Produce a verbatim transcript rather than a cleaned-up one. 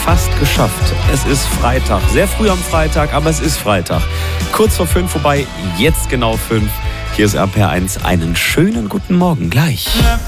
fast geschafft. Es ist Freitag, sehr früh am Freitag, aber es ist Freitag. Kurz vor fünf vorbei, jetzt genau fünf. Hier ist R P R eins. Einen schönen guten Morgen gleich.